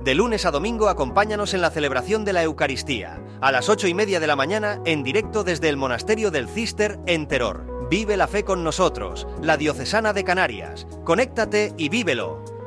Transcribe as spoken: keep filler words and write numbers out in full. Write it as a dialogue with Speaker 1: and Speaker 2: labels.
Speaker 1: De lunes a domingo acompáñanos en la celebración de la Eucaristía, a las ocho y media de la mañana en directo desde el Monasterio del Císter en Teror. Vive la fe con nosotros, la Diocesana de Canarias. Conéctate y vívelo.